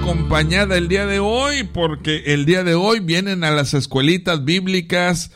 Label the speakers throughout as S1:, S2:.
S1: acompañada el día de hoy, porque el día de hoy vienen a las escuelitas bíblicas,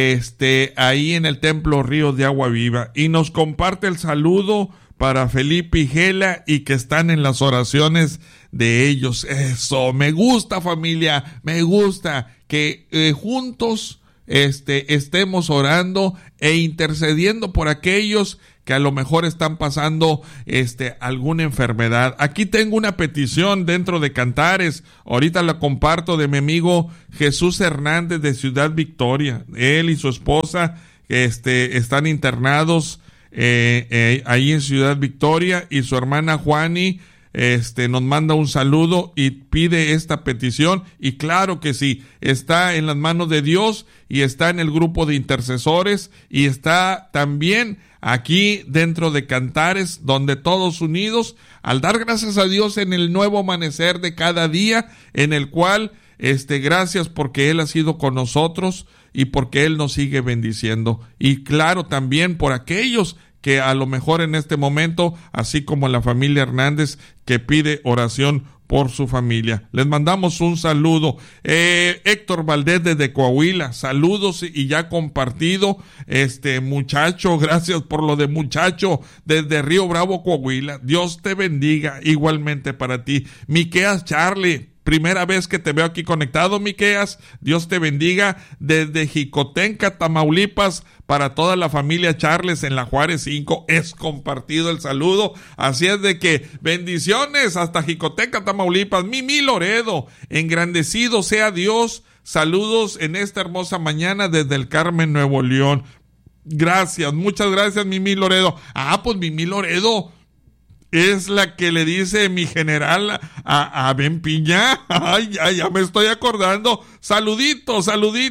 S1: ahí en el Templo Ríos de Agua Viva, y nos comparte el saludo para Felipe y Gela, y que están en las oraciones de ellos. Eso, me gusta, familia, me gusta que juntos estemos orando e intercediendo por aquellos que a lo mejor están pasando alguna enfermedad. Aquí tengo una petición dentro de Cantares, ahorita la comparto, de mi amigo Jesús Hernández de Ciudad Victoria. Él y su esposa están internados ahí en Ciudad Victoria, y su hermana Juani nos manda un saludo y pide esta petición, y claro que sí, está en las manos de Dios, y está en el grupo de intercesores, y está también aquí dentro de Cantares, donde todos unidos, al dar gracias a Dios en el nuevo amanecer de cada día, en el cual, gracias porque Él ha sido con nosotros, y porque Él nos sigue bendiciendo, y claro también por aquellos que a lo mejor en este momento, así como la familia Hernández, que pide oración por su familia. Les mandamos un saludo. Héctor Valdés desde Coahuila, saludos y ya compartido. Muchacho, gracias por lo de muchacho, desde Río Bravo, Coahuila. Dios te bendiga, igualmente para ti. Miqueas Charlie, primera vez que te veo aquí conectado, Miqueas. Dios te bendiga. Desde Jicotenca, Tamaulipas, para toda la familia Charles en la Juárez 5, es compartido el saludo. Así es de que bendiciones hasta Jicotenca, Tamaulipas. Mimi Loredo, engrandecido sea Dios. Saludos en esta hermosa mañana desde el Carmen, Nuevo León. Gracias, muchas gracias, Mimi Loredo. Pues Mimi Loredo es la que le dice mi general a Ben Piña. Ay, ya me estoy acordando. Saluditos.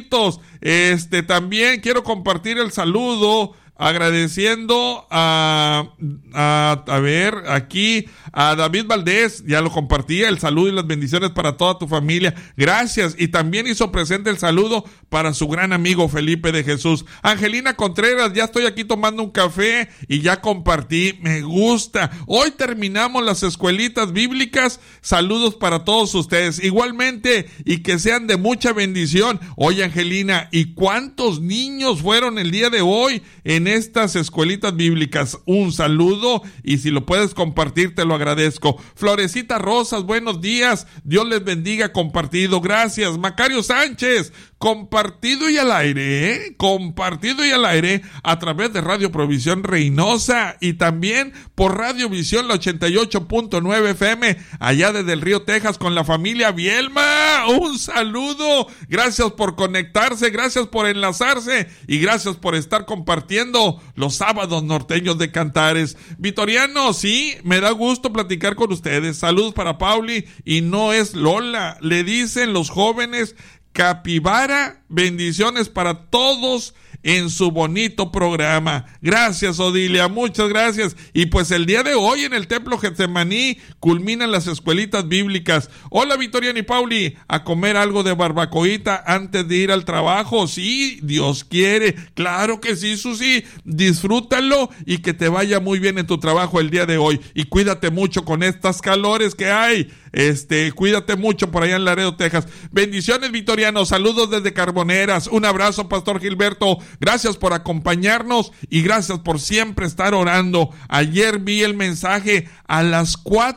S1: También quiero compartir el saludo agradeciendo a ver, aquí a David Valdés, ya lo compartía, el saludo y las bendiciones para toda tu familia, gracias, y también hizo presente el saludo para su gran amigo Felipe de Jesús. Angelina Contreras, ya estoy aquí tomando un café y ya compartí, me gusta. Hoy terminamos las escuelitas bíblicas, saludos para todos ustedes, igualmente, y que sean de mucha bendición. Oye, Angelina, ¿y cuántos niños fueron el día de hoy en estas escuelitas bíblicas? Un saludo, y si lo puedes compartir te lo agradezco. Florecita Rosas, buenos días, Dios les bendiga, compartido, gracias. Macario Sánchez, compartido y al aire, compartido y al aire a través de Radio Provisión Reynosa, y también por Radio Visión, la 88.9 FM, allá desde el Río, Texas, con la familia Bielma. Un saludo, gracias por conectarse, gracias por enlazarse, y gracias por estar compartiendo los sábados norteños de Cantares. Vitoriano, sí, me da gusto platicar con ustedes. Saludos para Pauli, y no es Lola, le dicen los jóvenes Capibara. Bendiciones para todos en su bonito programa. Gracias, Odilia, muchas gracias. Y pues el día de hoy en el Templo Getsemaní culminan las escuelitas bíblicas. Hola, Vitoriano y Pauli, a comer algo de barbacoita antes de ir al trabajo. Sí, Dios quiere, claro que sí, Susi, disfrútalo y que te vaya muy bien en tu trabajo el día de hoy. Y cuídate mucho con estas calores que hay. Cuídate mucho por allá en Laredo, Texas. Bendiciones, Vitoriano, saludos desde Carboneras. Un abrazo, Pastor Gilberto. Gracias por acompañarnos y gracias por siempre estar orando. Ayer vi el mensaje a las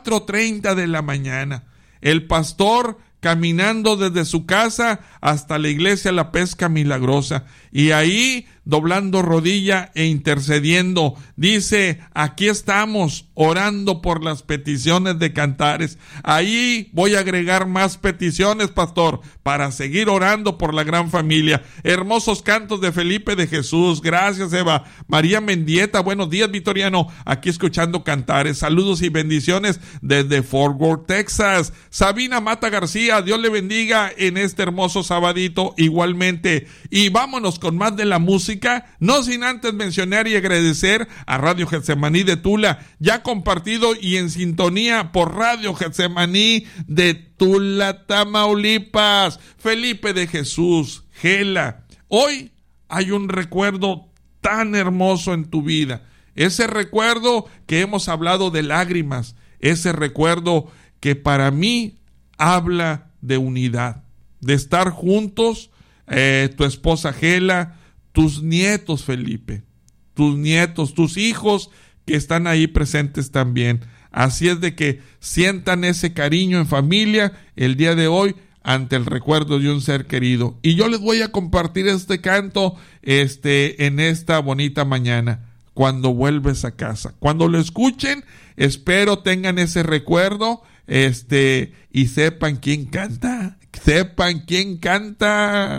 S1: 4:30 de la mañana. El pastor caminando desde su casa hasta la iglesia La Pesca Milagrosa, y ahí doblando rodilla e intercediendo, dice: aquí estamos orando por las peticiones de Cantares. Ahí voy a agregar más peticiones, pastor, para seguir orando por la gran familia. Hermosos cantos de Felipe de Jesús, gracias, Eva. María Mendieta, buenos días, Vitoriano, aquí escuchando Cantares. Saludos y bendiciones desde Fort Worth, Texas. Sabina Mata García, Dios le bendiga en este hermoso sabadito igualmente. Y vámonos con más de la música, no sin antes mencionar y agradecer a Radio Getsemaní de Tula, ya compartido y en sintonía por Radio Getsemaní de Tula, Tamaulipas. Felipe de Jesús, Gela, hoy hay un recuerdo tan hermoso en tu vida, ese recuerdo que hemos hablado de lágrimas, ese recuerdo que para mí habla de unidad, de estar juntos, tu esposa Gela, tus nietos Felipe, tus nietos, tus hijos que están ahí presentes también. Así es de que sientan ese cariño en familia el día de hoy ante el recuerdo de un ser querido. Y yo les voy a compartir este canto en esta bonita mañana, cuando vuelves a casa. Cuando lo escuchen, espero tengan ese recuerdo y sepan quién canta.